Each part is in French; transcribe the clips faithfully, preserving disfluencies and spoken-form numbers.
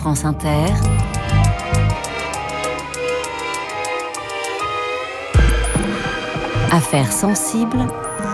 France Inter, Affaires sensibles,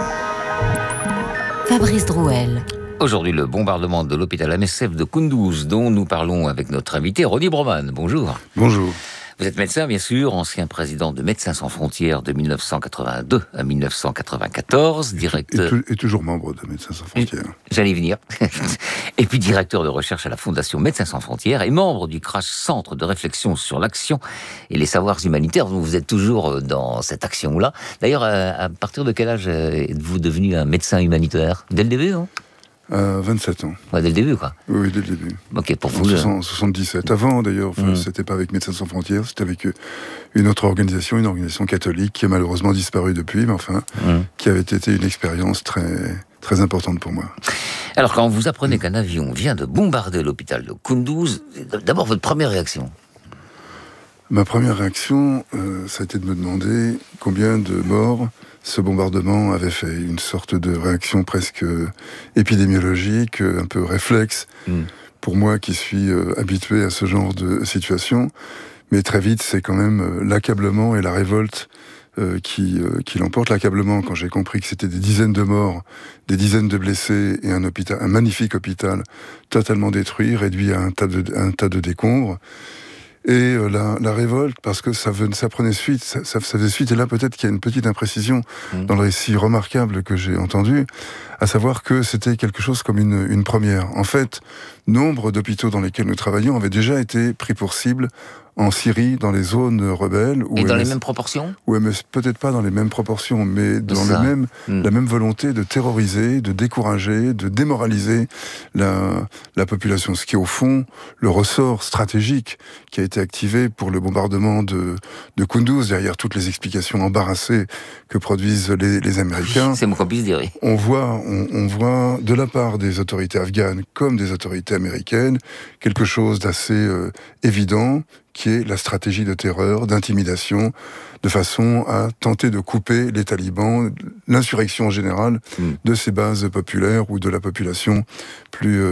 Fabrice Drouel. Aujourd'hui, le bombardement de l'hôpital M S F de Kunduz, dont nous parlons avec notre invité, Ronnie Broman. Bonjour. Bonjour. Vous êtes médecin, bien sûr, ancien président de Médecins sans frontières de mille neuf cent quatre-vingt-deux à mille neuf cent quatre-vingt-quatorze, directeur... Et, et toujours membre de Médecins sans frontières. J'allais y venir. Et puis directeur de recherche à la Fondation Médecins sans frontières et membre du Crash Centre de réflexion sur l'action et les savoirs humanitaires. Vous êtes toujours dans cette action-là. D'ailleurs, à partir de quel âge êtes-vous devenu un médecin humanitaire ? Dès le début, non ? À vingt-sept ans. Ouais, dès le début, quoi. Oui, dès le début. Ok, pour vous. En soixante-dix-sept. Avant, d'ailleurs, enfin, mmh. c'était pas avec Médecins sans frontières, c'était avec une autre organisation, une organisation catholique qui a malheureusement disparu depuis, mais enfin, mmh. qui avait été une expérience très, très importante pour moi. Alors, quand vous apprenez mmh. qu'un avion vient de bombarder l'hôpital de Kunduz, d'abord, votre première réaction ? Ma première réaction, euh, ça a été de me demander combien de morts ce bombardement avait fait. Une sorte de réaction presque épidémiologique, un peu réflexe, mm. pour moi qui suis euh, habitué à ce genre de situation. Mais très vite, c'est quand même euh, l'accablement et la révolte euh, qui, euh, qui l'emportent. L'accablement, quand j'ai compris que c'était des dizaines de morts, des dizaines de blessés et un, hôpital, un magnifique hôpital totalement détruit, réduit à un tas de, à un tas de décombres. Et euh, la, la révolte, parce que ça, venait, ça prenait suite, ça, ça faisait suite, et là peut-être qu'il y a une petite imprécision mmh. dans le récit remarquable que j'ai entendu, à savoir que c'était quelque chose comme une, une première. En fait, nombre d'hôpitaux dans lesquels nous travaillions avaient déjà été pris pour cible en Syrie, dans les zones rebelles. Et dans M S, les mêmes proportions ? Ou M S, peut-être pas dans les mêmes proportions, mais dans le même, mmh. la même volonté de terroriser, de décourager, de démoraliser la, la population. Ce qui est au fond le ressort stratégique qui a été activé pour le bombardement de, de Kunduz, derrière toutes les explications embarrassées que produisent les, les Américains. C'est mon qu'on puisse dire. On voit, on, on voit de la part des autorités afghanes comme des autorités américaines quelque chose d'assez euh, évident, qui est la stratégie de terreur, d'intimidation, de façon à tenter de couper les talibans, l'insurrection générale mmh. de ces bases populaires ou de la population plus... Euh,